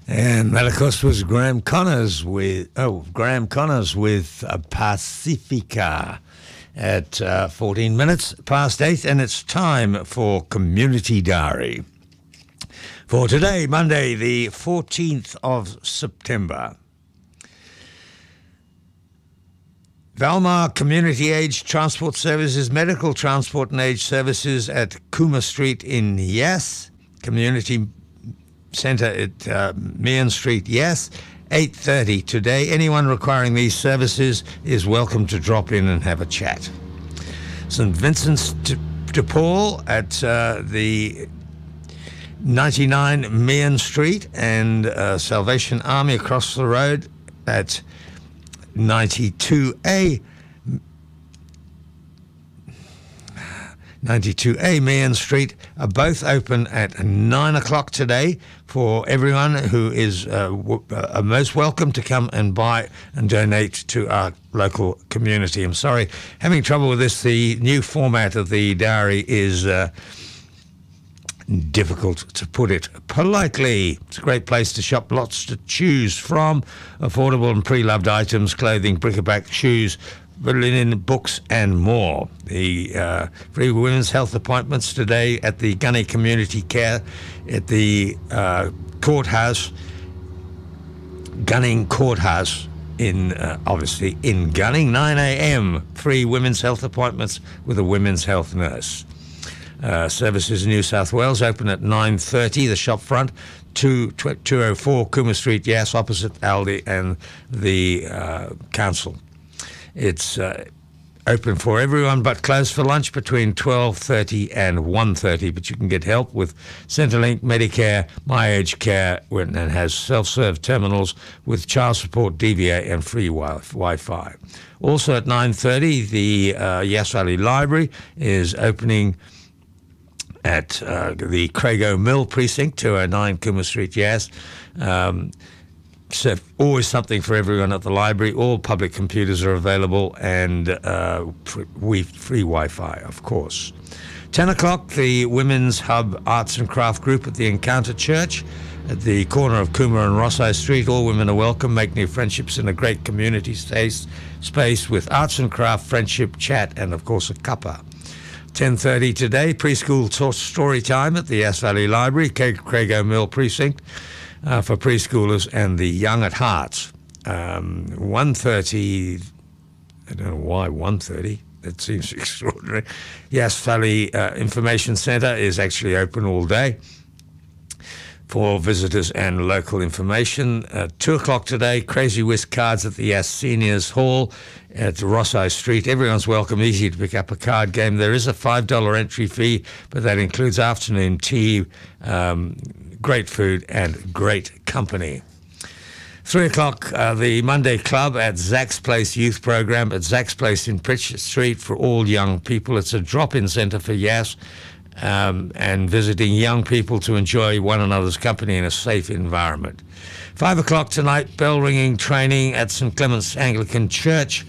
And that, of course, was Graham Connors with Pacifica at 14 minutes past 8, and it's time for Community Diary. For today, Monday, the 14th of September. Valmar Community Aged Transport Services, Medical Transport and Aged Services at Kuma Street in Yass, Community Centre at Meehan Street, Yass, 8:30 today. Anyone requiring these services is welcome to drop in and have a chat. St Vincent's de Paul at the 99 Meehan Street, and Salvation Army across the road at 92A Meehan Street are both open at 9 o'clock today for everyone who is most welcome to come and buy and donate to our local community. I'm sorry, having trouble with this. The new format of the diary is difficult to put it politely. It's a great place to shop, lots to choose from, affordable and pre-loved items, clothing, bric-a-brac, shoes, linen, books and more. The free women's health appointments today at the Gunning Community Care at the courthouse, Gunning Courthouse in obviously in Gunning, 9 a.m. free women's health appointments with a women's health nurse. Services in New South Wales open at 9:30. The shop front, 204 Kuma Street, Yass, opposite Aldi and the council. It's open for everyone, but closed for lunch between 12:30 and 1:30. But you can get help with Centrelink, Medicare, My Aged Care, and has self-serve terminals with child support, DVA, and free Wi-Fi. Also at 9:30, the Yass Valley Library is opening at the Crago Mill Precinct, 209 Kuma Street, Yass. So always something for everyone at the library. All public computers are available, and free Wi-Fi, of course. 10 o'clock, the Women's Hub Arts and Craft Group at the Encounter Church at the corner of Cooma and Rossai Street. All women are welcome. Make new friendships in a great community space with arts and craft, friendship, chat, and, of course, a cuppa. 10:30 today, preschool story time at the Yass Valley Library, Crago Mill Precinct, for preschoolers and the young at heart. 1:30, I don't know why 1:30, that seems extraordinary. Yass Valley Information Centre is actually open all day for visitors and local information. 2 o'clock today, Crazy Whisk cards at the Yass Seniors Hall at Rossai Street. Everyone's welcome, easy to pick up a card game. There is a $5 entry fee, but that includes afternoon tea, great food and great company. 3 o'clock, the Monday Club at Zach's Place Youth Program at Zach's Place in Pritchard Street for all young people. It's a drop-in centre for Yass, and visiting young people to enjoy one another's company in a safe environment. 5 o'clock tonight, bell ringing training at St Clement's Anglican Church.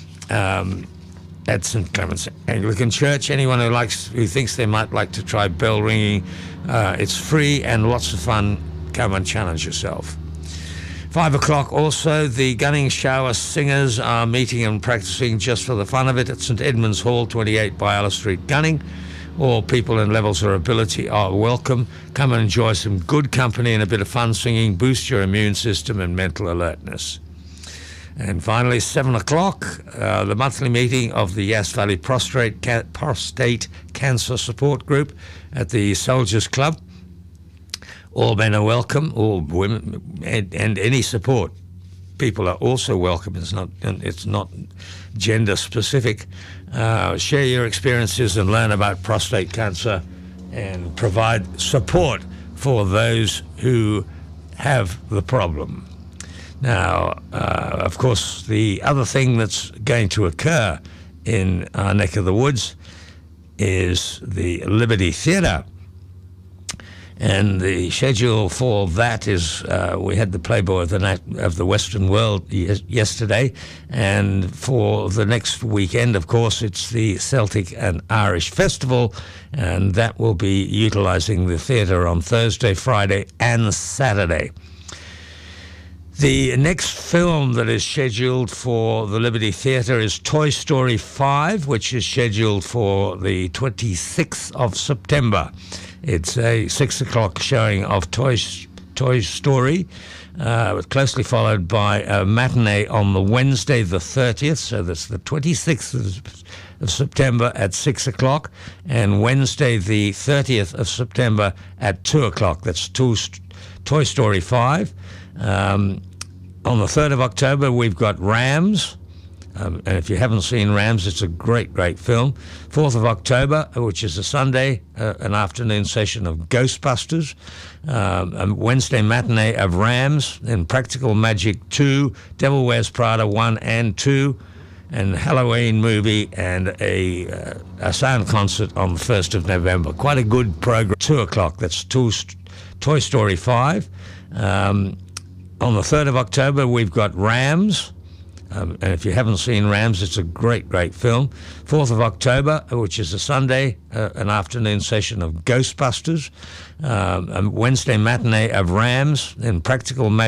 At St Clement's Anglican Church, anyone who thinks they might like to try bell ringing, it's free and lots of fun. Come and challenge yourself. 5 o'clock also, the Gunning Shower Singers are meeting and practicing just for the fun of it at St Edmund's Hall, 28 Biola Street, Gunning. All people and levels of ability are welcome. Come and enjoy some good company and a bit of fun singing. Boost your immune system and mental alertness. And finally, 7 o'clock, the monthly meeting of the Yass Valley Prostate Cancer Support Group at the Soldiers Club. All men are welcome, all women, and any support people are also welcome. It's not gender specific. Share your experiences and learn about prostate cancer and provide support for those who have the problem. Now, of course, the other thing that's going to occur in our neck of the woods is the Liberty Theatre. And the schedule for that is we had the Playboy of the Western World yesterday, and for the next weekend, of course, it's the Celtic and Irish Festival, and that will be utilising the theatre on Thursday, Friday and Saturday. The next film that is scheduled for the Liberty Theatre is Toy Story 5, which is scheduled for the 26th of September. It's a 6 o'clock showing of Toy Story, closely followed by a matinee on the Wednesday the 30th, so that's the 26th of September at 6 o'clock, and Wednesday the 30th of September at 2 o'clock. That's Toy Story 5. On the 3rd of October, we've got Rams. And if you haven't seen Rams, it's a great, great film. 4th of October, which is a Sunday, an afternoon session of Ghostbusters. A Wednesday matinee of Rams, then Practical Magic 2, Devil Wears Prada 1 and 2, and Halloween movie, and a sound concert on the 1st of November. Quite a good program. 2 o'clock, that's Toy Story 5. On the 3rd of October, we've got Rams. And if you haven't seen Rams, it's a great, great film. 4th of October, which is a Sunday, an afternoon session of Ghostbusters. A Wednesday matinee of Rams, then Practical Magic